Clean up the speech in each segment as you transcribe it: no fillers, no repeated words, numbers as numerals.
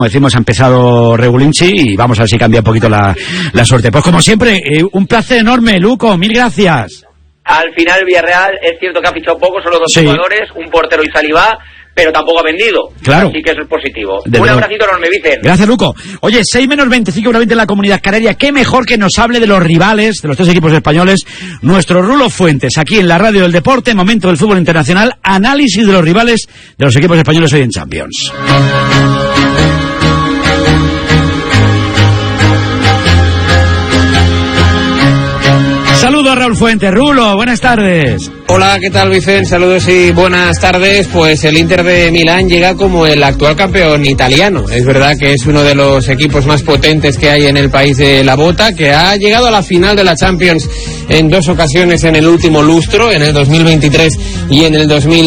Como decimos, ha empezado Regulinchi y vamos a ver si cambia un poquito la suerte. Pues como siempre, un placer enorme, Luco, mil gracias. Al final el Villarreal es cierto que ha fichado poco, solo 2 jugadores, un portero y Salivá, pero tampoco ha vendido. Claro. Así que eso es positivo. Un abracito enorme, Vicen. Gracias, Luco. Oye, 6-25 en la Comunidad Canaria. Qué mejor que nos hable de los rivales, de los 3 equipos españoles, nuestro Rulo Fuentes, aquí en la Radio del Deporte, momento del fútbol internacional, análisis de los rivales de los equipos españoles hoy en Champions. Saludos a Raúl Fuentes. Rulo, buenas tardes. Hola, ¿qué tal, Vicente? Saludos y buenas tardes. Pues el Inter de Milán llega como el actual campeón italiano. Es verdad que es uno de los equipos más potentes que hay en el país de la bota, que ha llegado a la final de la Champions en 2 ocasiones en el último lustro, en el 2023 y en el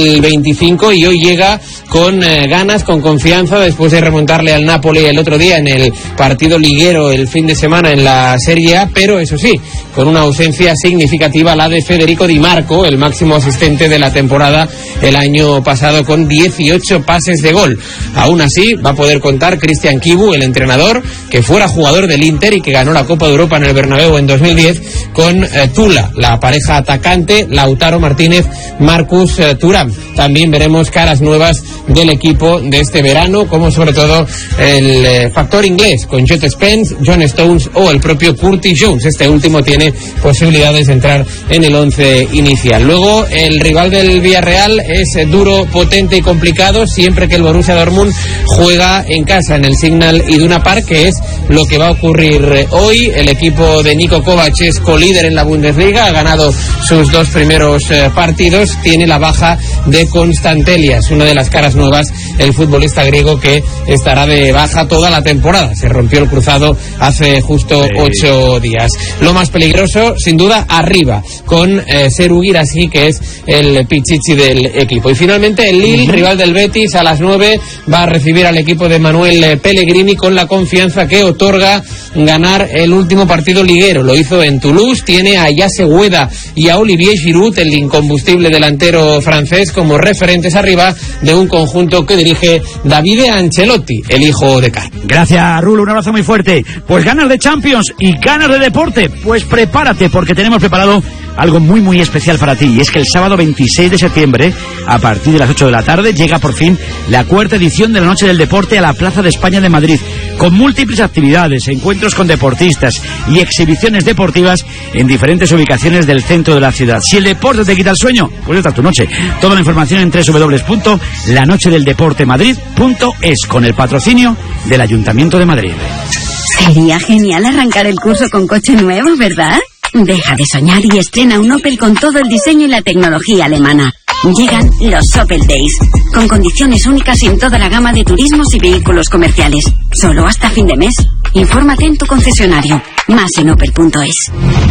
2025, y hoy llega con ganas, con confianza, después de remontarle al Napoli el otro día en el partido liguero el fin de semana en la Serie A, pero eso sí, con una ausencia significativa, la de Federico Di Marco, el máximo asistente de la temporada el año pasado, con 18 pases de gol. Aún así va a poder contar Cristian Chivu, el entrenador, que fuera jugador del Inter y que ganó la Copa de Europa en el Bernabéu en 2010, con Tula, la pareja atacante, Lautaro Martínez, Marcus Thuram. También veremos caras nuevas del equipo de este verano, como sobre todo el factor inglés, con Jet Spence, John Stones o el propio Curtis Jones. Este último tiene posibilidades de entrar en el 11 inicial. Luego, el rival del Villarreal es duro, potente y complicado siempre que el Borussia Dortmund juega en casa, en el Signal Iduna Park, que es lo que va a ocurrir hoy. El equipo de Niko Kovac es colíder en la Bundesliga, ha ganado sus 2 primeros partidos, tiene la baja de Constantelias, una de las caras nuevas, el futbolista griego que estará de baja toda la temporada. Se rompió el cruzado hace justo 8 días. Lo más peligroso, sin duda, arriba, con Serhou Guirassy, que es el pichichi del equipo. Y finalmente el Lille, rival del Betis, a las 9 va a recibir al equipo de Manuel Pellegrini con la confianza que otorga ganar el último partido liguero. Lo hizo en Toulouse, tiene a Yace Gueda y a Olivier Giroud, el incombustible delantero francés, como referentes arriba de un conjunto que dirige Davide Ancelotti, el hijo de Carlo. Gracias, Rulo, un abrazo muy fuerte. Pues ganas de Champions y ganas de deporte, pues prepárate, porque tenemos preparado algo muy muy especial para ti, y es que el sábado 26 de septiembre, a partir de las 8 de la tarde, llega por fin la 4ª edición de la Noche del Deporte a la Plaza de España de Madrid, con múltiples actividades, encuentros con deportistas y exhibiciones deportivas en diferentes ubicaciones del centro de la ciudad. Si el deporte te quita el sueño, pues esta es tu noche. Toda la información en www.lanochedeldeportemadrid.es, con el patrocinio del Ayuntamiento de Madrid. Sería genial arrancar el curso con coche nuevo, ¿verdad? Deja de soñar y estrena un Opel con todo el diseño y la tecnología alemana. Llegan los Opel Days, con condiciones únicas en toda la gama de turismos y vehículos comerciales. Solo hasta fin de mes. Infórmate en tu concesionario. Más en opel.es.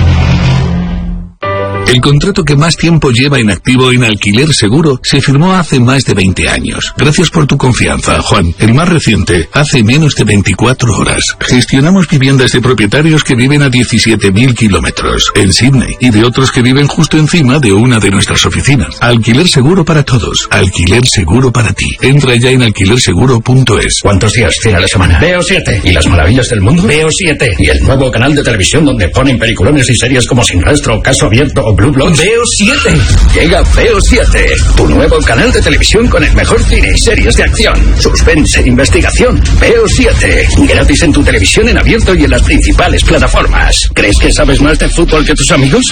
El contrato que más tiempo lleva en activo en Alquiler Seguro se firmó hace más de 20 años. Gracias por tu confianza, Juan. El más reciente, hace menos de 24 horas. Gestionamos viviendas de propietarios que viven a 17.000 kilómetros en Sydney y de otros que viven justo encima de una de nuestras oficinas. Alquiler Seguro para todos. Alquiler Seguro para ti. Entra ya en alquilerseguro.es. ¿Cuántos días tiene la semana? Veo 7. ¿Y las maravillas del mundo? Veo 7. ¿Y el nuevo canal de televisión donde ponen peliculones y series como Sin Rastro, Caso Abierto o Blue Bloods? Veo 7. Llega Veo 7, tu nuevo canal de televisión con el mejor cine y series de acción, suspense, investigación. Veo 7, gratis en tu televisión en abierto y en las principales plataformas. ¿Crees que sabes más de fútbol que tus amigos?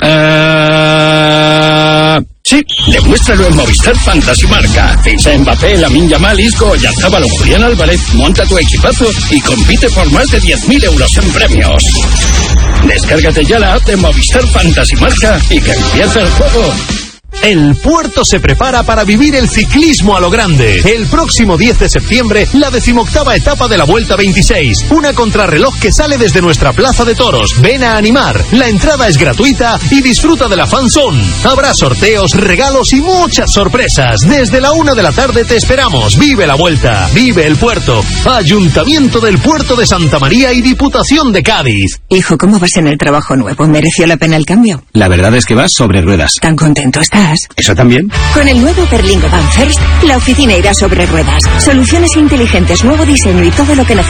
Sí. Demuéstralo en Movistar Fantasy Marca. Ficha en Mbappé, Lamine Yamal, Isco, Oyarzabal o Julián Álvarez. Monta tu equipazo y compite por más de 10.000 euros en premios. Descárgate ya la app de Movistar Fantasy Marca y que empiece el juego. El puerto se prepara para vivir el ciclismo a lo grande. El próximo 10 de septiembre, la 18ª etapa de la Vuelta 26. Una contrarreloj que sale desde nuestra plaza de toros. Ven a animar. La entrada es gratuita y disfruta de la fanzone. Habrá sorteos, regalos y muchas sorpresas. Desde la 1 de la tarde te esperamos. Vive la Vuelta. Vive el puerto. Ayuntamiento del Puerto de Santa María y Diputación de Cádiz. Hijo, ¿cómo vas en el trabajo nuevo? ¿Mereció la pena el cambio? La verdad es que vas sobre ruedas. ¿Tan contento estás? ruedas. ¿Eso también? Con el nuevo Berlingo Van First, la oficina irá sobre ruedas. Soluciones inteligentes, nuevo diseño y todo lo que necesitas